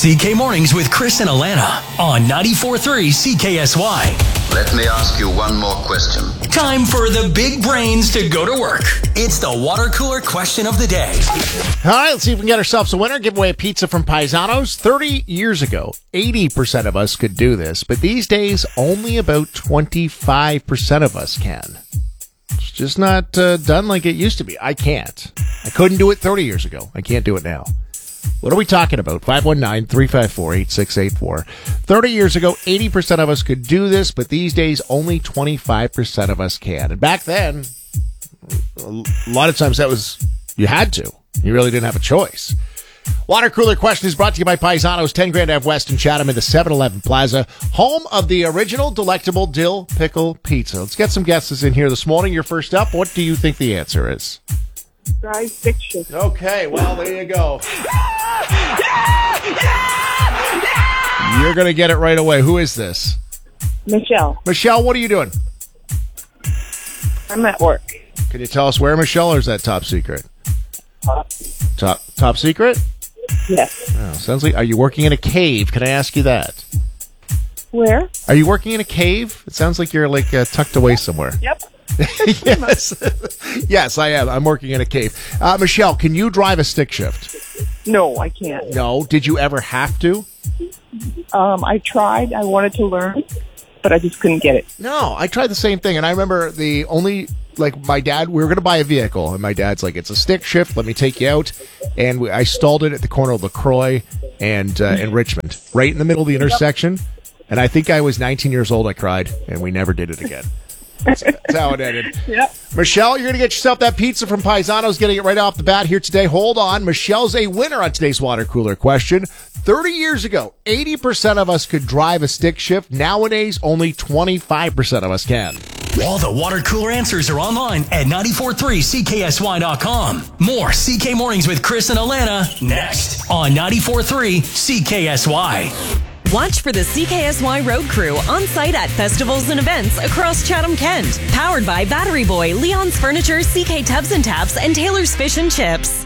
CK Mornings with Chris and Alana on 94.3 CKSY. Let me ask you one more question. Time for the big brains to go to work. It's the water cooler question of the day. All right, let's see if we can get ourselves a winner. Give away a pizza from Paisanos. 30 years ago, 80% of us could do this, but these days, only about 25% of us can. It's just not done like it used to be. I can't. I couldn't do it 30 years ago. I can't do it now. What are we talking about? 519-354-8684. 30 years ago, 80% of us could do this, but these days, only 25% of us can. And back then, a lot of times that was, you had to. You really didn't have a choice. Water cooler question is brought to you by Paisanos, 10 Grand Ave West in Chatham in the 7-Eleven Plaza, home of the original delectable dill pickle pizza. Let's get some guesses in here this morning. You're first up. What do you think the answer is? Dry fiction. Okay, well, there you go. You're going to get it right away. Who is this? Michelle. Michelle, what are you doing? I'm at work. Can you tell us where, Michelle, or is that top secret? Top secret? Yes. Oh, sounds like, are you working in a cave? Can I ask you that? Where? Are you working in a cave? It sounds like you're like tucked away somewhere. Yep. Yes. Yes, I am. I'm working in a cave. Michelle, can you drive a stick shift? No, I can't. No. Did you ever have to? I tried. I wanted to learn, but I just couldn't get it. No, I tried the same thing, and I remember my dad, we were going to buy a vehicle, and my dad's like, it's a stick shift, let me take you out, and I stalled it at the corner of LaCroix and Richmond, right in the middle of the intersection, and I think I was 19 years old, I cried, and we never did it again. That's how it ended. Yep. Michelle, you're going to get yourself that pizza from Paisanos, getting it right off the bat here today. Hold on. Michelle's a winner on today's water cooler question. 30 years ago, 80% of us could drive a stick shift. Nowadays, only 25% of us can. All the water cooler answers are online at 943CKSY.com. More CK Mornings with Chris and Alana next on 94.3 CKSY. Watch for the CKSY Road Crew on site at festivals and events across Chatham, Kent. Powered by Battery Boy, Leon's Furniture, CK Tubs and Taps, and Taylor's Fish and Chips.